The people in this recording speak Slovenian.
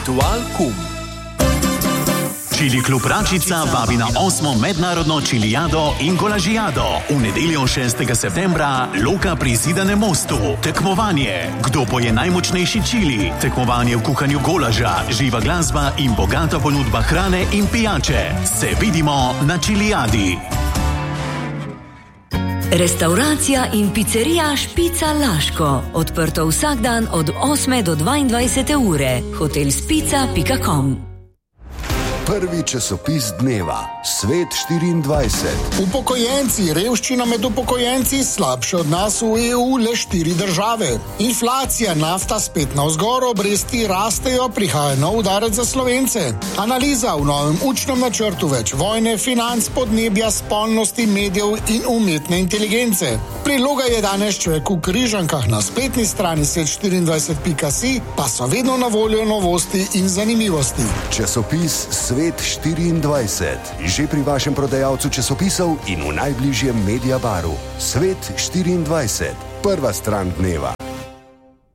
Dualkum. Čili klub Račica vabi na 8. mednarodno čilijado in kolažijado. V nedeljo 6. septembra Loka pri Zidanem mostu. Tekmovanje, kdo poje najmočnejši čili. Tekmovanje v kuhanju golaža, živa glasba in bogata ponudba hrane in pijače. Se vidimo na čilijadi. Restauracija in pizzerija Špica Laško. Odprto vsak dan od 8 do 22 ure. hotelspica.com. Prvi časopis dneva, Svet 24. Upokojenci, revščina med upokojenci, slabše od nas v EU le 4 države. Inflacija, nafta spet navzgor, obresti rastejo, prihaja nov udarec za Slovence. Analiza v novem učnem načrtu več vojne, financ, podnebja, spolnosti, medijev in umetne inteligence. Priloga je danes človek v Križankah, na spletni strani svet24.si pa so vedno na voljo novosti in zanimivosti. Časopis Svet 24. Že pri vašem prodajalcu časopisov in v najbližjem Mediabaru. Svet 24. Prva stran dneva.